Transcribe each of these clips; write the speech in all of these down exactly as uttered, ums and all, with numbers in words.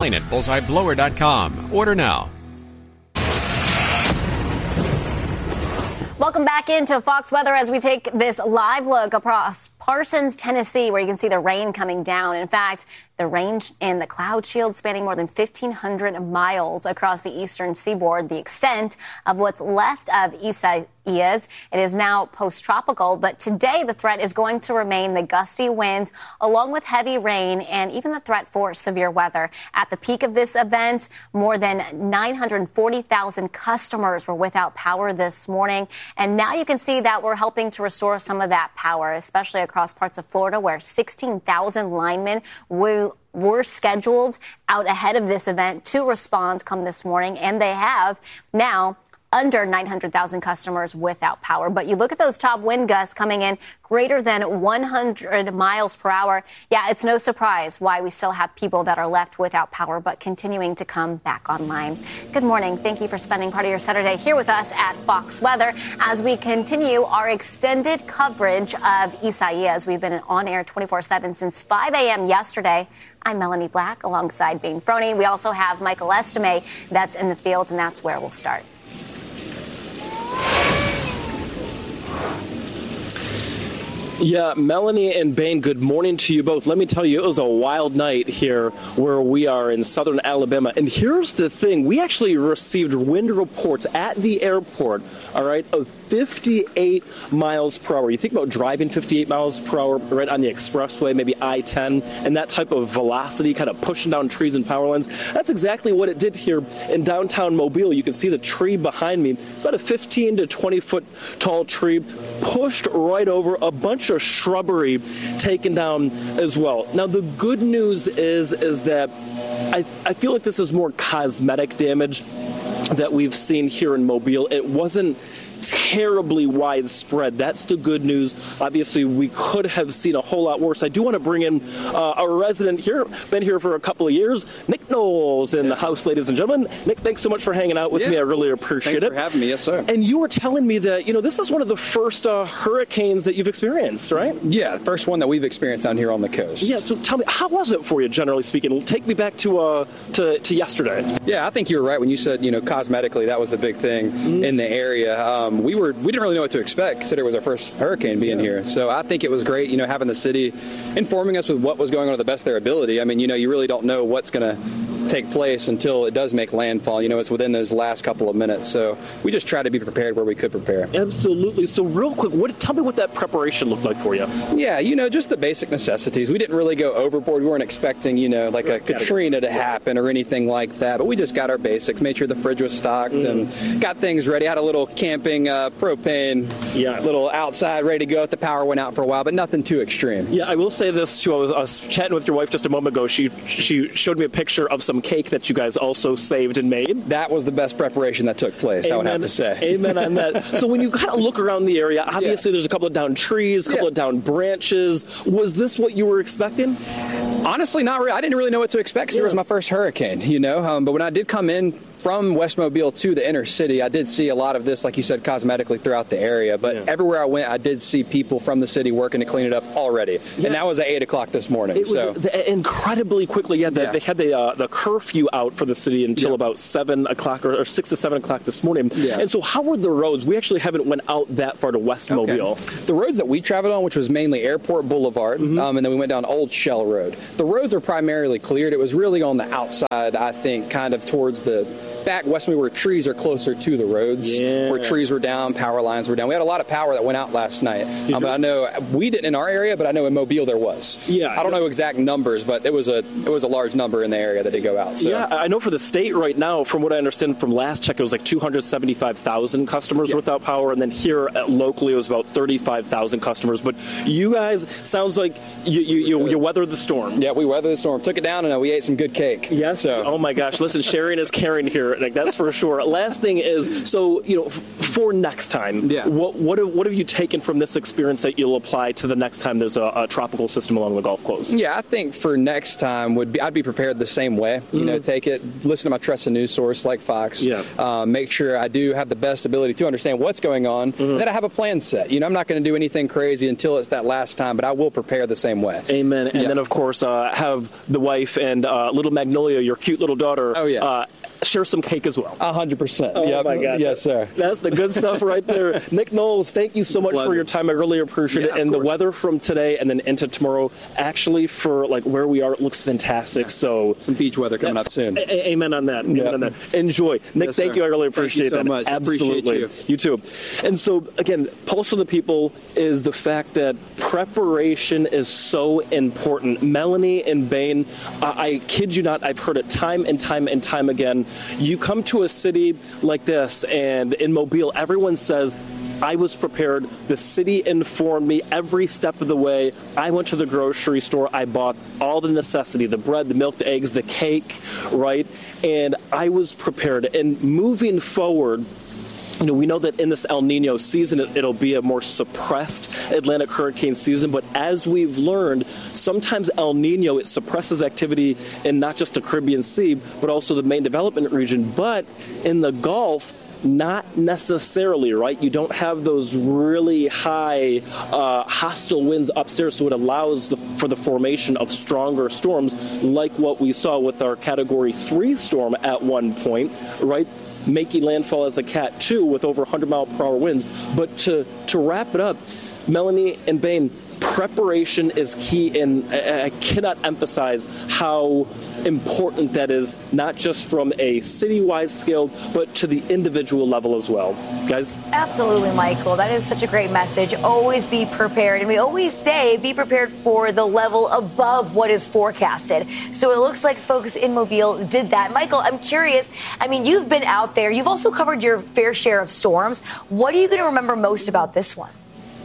at bullseye blower dot com. Order now. Welcome back into Fox Weather as we take this live look across Parsons, Tennessee, where you can see the rain coming down. In fact, the rain in the cloud shield spanning more than fifteen hundred miles across the eastern seaboard, the extent of what's left of Isaias. It is now post-tropical, but today the threat is going to remain the gusty wind along with heavy rain and even the threat for severe weather. At the peak of this event, more than nine hundred forty thousand customers were without power this morning. And now you can see that we're helping to restore some of that power, especially across parts of Florida where sixteen thousand linemen will were scheduled out ahead of this event to respond come this morning, and they have now under nine hundred thousand customers without power. But you look at those top wind gusts coming in greater than one hundred miles per hour. Yeah, it's no surprise why we still have people that are left without power, but continuing to come back online. Good morning. Thank you for spending part of your Saturday here with us at Fox Weather as we continue our extended coverage of Isaias. We've been on air twenty-four seven since five a.m. yesterday. I'm Melanie Black alongside Bain Froney. We also have Michael Estime that's in the field, and that's where we'll start. Yeah, Melanie and Bain, good morning to you both. Let me tell you, it was a wild night here where we are in southern Alabama. And here's the thing. We actually received wind reports at the airport, all right, of fifty-eight miles per hour. You think about driving fifty-eight miles per hour right on the expressway, maybe I ten, and that type of velocity kind of pushing down trees and power lines. That's exactly what it did here in downtown Mobile. You can see the tree behind me. It's about a fifteen to twenty foot tall tree pushed right over a bunch of shrubbery taken down as well. Now, the good news is, is that I, I feel like this is more cosmetic damage that we've seen here in Mobile. It wasn't terribly widespread. That's the good news. Obviously, we could have seen a whole lot worse. I do want to bring in uh, a resident here, been here for a couple of years, Nick Knowles in yeah. the house, ladies and gentlemen. Nick, thanks so much for hanging out with yeah. me. I really appreciate thanks it. Thanks for having me. Yes, sir. And you were telling me that, you know, this is one of the first uh, hurricanes that you've experienced, right? Yeah, the first one that we've experienced down here on the coast. Yeah, so tell me, how was it for you, generally speaking? Take me back to uh, to, to yesterday. Yeah, I think you were right when you said, you know, cosmetically, that was the big thing mm-hmm. in the area. Um, we were we didn't really know what to expect, considering it was our first hurricane being yeah. here. So I think it was great, you know, having the city informing us with what was going on to the best of their ability. I mean, you know, you really don't know what's going to take place until it does make landfall. You know, it's within those last couple of minutes. So we just try to be prepared where we could prepare. Absolutely. So real quick, what tell me what that preparation looked like for you. Yeah, you know, just the basic necessities. We didn't really go overboard. We weren't expecting, you know, like a Katrina to happen or anything like that. But we just got our basics, made sure the fridge was stocked mm. and got things ready. Had a little camping uh, propane, yes. little outside ready to go if the power went out for a while, but nothing too extreme. Yeah, I will say this too. I was, I was chatting with your wife just a moment ago. She she showed me a picture of some cake that you guys also saved and made. That was the best preparation that took place, Amen. I would have to say. Amen on that. So when you kind of look around the area, obviously yeah. there's a couple of down trees, a couple yeah. of down branches. Was this what you were expecting? Honestly, not really. I didn't really know what to expect because yeah. it was my first hurricane, you know. Um, but when I did come in from West Mobile to the inner city, I did see a lot of this, like you said, cosmetically throughout the area. But yeah. everywhere I went, I did see people from the city working to clean it up already. Yeah. And that was at eight o'clock this morning. It so was incredibly quickly. Yeah, the, yeah. they had the uh, the curfew out for the city until yeah. about seven o'clock or, or six to seven o'clock this morning. Yeah. And so, how were the roads? We actually haven't went out that far to West okay. Mobile. The roads that we traveled on, which was mainly Airport Boulevard, mm-hmm. um, and then we went down Old Shell Road. The roads are primarily cleared. It was really on the outside, I think, kind of towards the back west of me where trees are closer to the roads, yeah. where trees were down, power lines were down. We had a lot of power that went out last night. Um, but I know we didn't in our area, but I know in Mobile there was. Yeah, I don't know exact numbers, but it was a it was a large number in the area that did go out. So. Yeah, I know for the state right now, from what I understand from last check, it was like two hundred seventy-five thousand customers yeah. without power, and then here at locally it was about thirty-five thousand customers. But you guys, sounds like you you, you, you weathered the storm. Yeah, we weathered the storm. Took it down, and uh, we ate some good cake. Yes. So. Oh my gosh! Listen, sharing is caring here here, Nick. That's for sure. Last thing is, so, you know, f- for next time, yeah. what what have, what have you taken from this experience that you'll apply to the next time there's a, a tropical system along the Gulf Coast? Yeah, I think for next time would be I'd be prepared the same way. You mm-hmm. know, take it, listen to my trusted news source like Fox. Yeah. Um, make sure I do have the best ability to understand what's going on. Mm-hmm. That I have a plan set. You know, I'm not going to do anything crazy until it's that last time, but I will prepare the same way. Amen. And yeah. then, of course, uh, have the wife and uh, little Magnolia, your cute little daughter, oh, yeah. uh, share some cake as well. A hundred percent. Oh, yep. my God. Yes, sir. That's the good stuff right there. Nick Knowles, thank you so much Pleasure. for your time. I really appreciate yeah, it. And the course. weather from today and then into tomorrow, actually, for like where we are, it looks fantastic. So some beach weather coming yeah, up soon. A- amen on that. Amen yep. on that. Enjoy. Nick, yes, thank sir. you. I really appreciate thank you so that. Much. Absolutely. Appreciate you. You too. And so, again, Pulse of the People is the fact that preparation is so important. Melanie and Bain, uh, I kid you not, I've heard it time and time and time again. You come to a city like this, and in Mobile, everyone says, I was prepared. The city informed me every step of the way. I went to the grocery store. I bought all the necessity, the bread, the milk, the eggs, the cake, right? And I was prepared. And moving forward, you know, we know that in this El Nino season, it, it'll be a more suppressed Atlantic hurricane season. But as we've learned, sometimes El Nino, it suppresses activity in not just the Caribbean Sea, but also the main development region. But in the Gulf, not necessarily, right? You don't have those really high uh, hostile winds upstairs, so it allows the, for the formation of stronger storms like what we saw with our Category three storm at one point, right? Making landfall as a Cat two with over one hundred mile per hour winds. But to, to wrap it up, Melanie and Bain, preparation is key, and I cannot emphasize how important that is, not just from a citywide scale, but to the individual level as well. Guys? Absolutely, Michael. That is such a great message. Always be prepared. And we always say be prepared for the level above what is forecasted. So it looks like folks in Mobile did that. Michael, I'm curious. I mean, you've been out there. You've also covered your fair share of storms. What are you going to remember most about this one?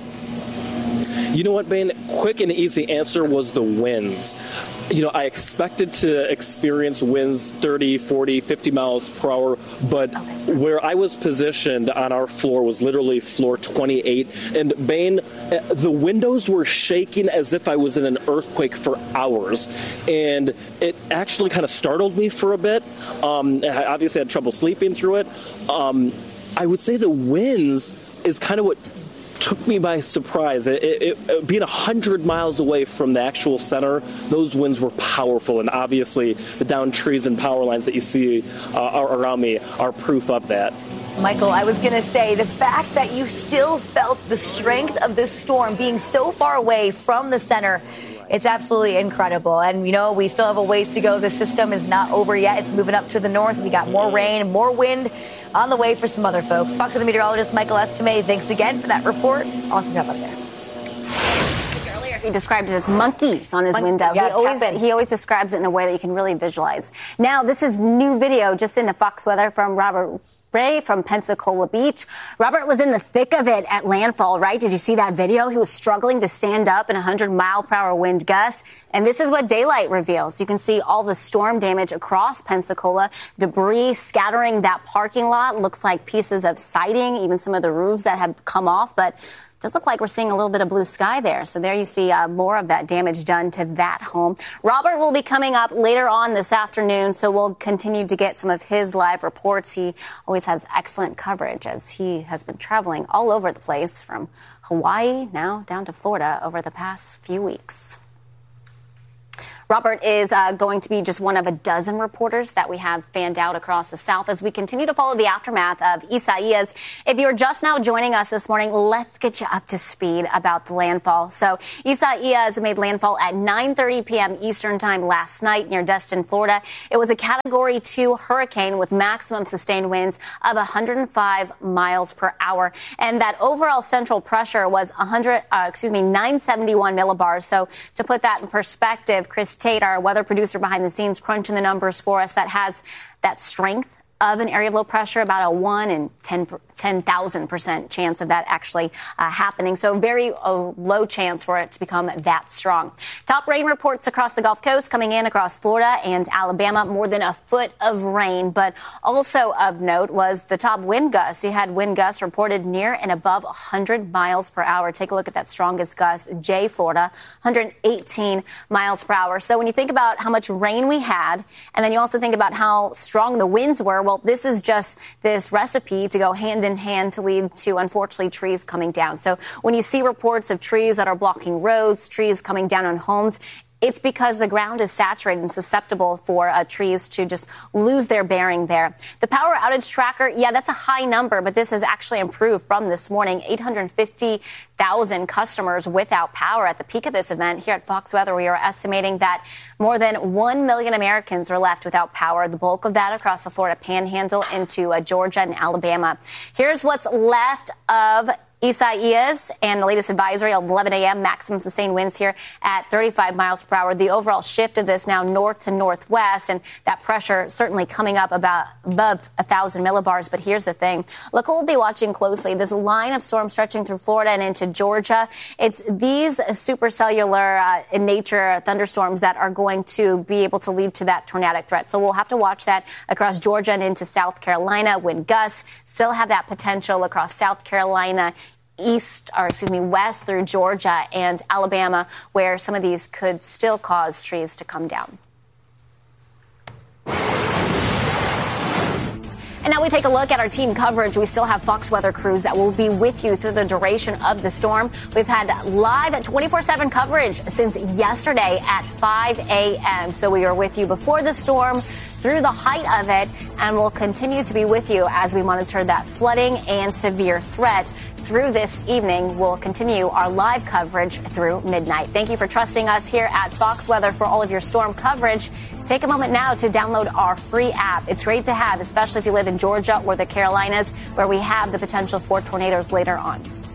You know what, Bain? Quick and easy answer was the winds. You know, I expected to experience winds thirty, forty, fifty miles per hour, but okay. where I was positioned on our floor was literally floor twenty-eight. And Bain, the windows were shaking as if I was in an earthquake for hours. And it actually kind of startled me for a bit. Um, I obviously had trouble sleeping through it. Um, I would say the winds is kind of what took me by surprise. It, it, it, being one hundred miles away from the actual center, those winds were powerful, and obviously the downed trees and power lines that you see uh, around me are proof of that. Michael, I was going to say, the fact that you still felt the strength of this storm being so far away from the center, it's absolutely incredible. And, you know, we still have a ways to go. The system is not over yet. It's moving up to the north. We got more rain, more wind on the way for some other folks. Fox with the meteorologist Michael Estime, thanks again for that report. Awesome job up there. Earlier, he described it as monkeys on his Mon- window. yeah, he, always, tapping. he always describes it in a way that you can really visualize. Now, this is new video just into Fox Weather from Robert Ray from Pensacola Beach. Robert was in the thick of it at landfall, right? Did you see that video? He was struggling to stand up in a one hundred mile per hour wind gust. And this is what daylight reveals. You can see all the storm damage across Pensacola, debris scattering that parking lot. Looks like pieces of siding, even some of the roofs that have come off. But it does look like we're seeing a little bit of blue sky there. So there you see uh, more of that damage done to that home. Robert will be coming up later on this afternoon, so we'll continue to get some of his live reports. He always has excellent coverage as he has been traveling all over the place from Hawaii now down to Florida over the past few weeks. Robert is uh, going to be just one of a dozen reporters that we have fanned out across the South as we continue to follow the aftermath of Isaias. If you're just now joining us this morning, let's get you up to speed about the landfall. So Isaias made landfall at nine thirty p.m. Eastern time last night near Destin, Florida. It was a Category two hurricane with maximum sustained winds of one hundred five miles per hour. And that overall central pressure was one hundred, uh, excuse me, nine seventy-one millibars. So to put that in perspective, Chris Tate, our weather producer behind the scenes, crunching the numbers for us, that has that strength of an area of low pressure, about a one in ten thousand percent chance of that actually uh, happening. So very uh, low chance for it to become that strong. Top rain reports across the Gulf Coast coming in across Florida and Alabama, more than a foot of rain. But also of note was the top wind gusts. You had wind gusts reported near and above one hundred miles per hour. Take a look at that strongest gust, Jay, Florida, one hundred eighteen miles per hour. So when you think about how much rain we had, and then you also think about how strong the winds were, well, this is just this recipe to go hand in hand to lead to, unfortunately, trees coming down. So when you see reports of trees that are blocking roads, trees coming down on homes, it's because the ground is saturated and susceptible for uh, trees to just lose their bearing there. The power outage tracker, yeah, that's a high number, but this has actually improved from this morning. eight hundred fifty thousand customers without power. At the peak of this event here at Fox Weather, we are estimating that more than one million Americans are left without power, the bulk of that across the Florida Panhandle into uh, Georgia and Alabama. Here's what's left of Isaias and the latest advisory at eleven a.m. Maximum sustained winds here at thirty-five miles per hour. The overall shift of this now north to northwest, and that pressure certainly coming up about above one thousand millibars. But here's the thing. Look, we'll be watching closely. This line of storms stretching through Florida and into Georgia. It's these supercellular uh, in nature thunderstorms that are going to be able to lead to that tornadic threat. So we'll have to watch that across Georgia and into South Carolina. Wind gusts still have that potential across South Carolina, east, or excuse me, west through Georgia and Alabama, where some of these could still cause trees to come down. And now we take a look at our team coverage. We still have Fox Weather crews that will be with you through the duration of the storm. We've had live twenty-four seven coverage since yesterday at five a.m. So we are with you before the storm, through the height of it, and we'll continue to be with you as we monitor that flooding and severe threat through this evening. We'll continue our live coverage through midnight. Thank you for trusting us here at Fox Weather for all of your storm coverage. Take a moment now to download our free app. It's great to have, especially if you live in Georgia or the Carolinas, where we have the potential for tornadoes later on.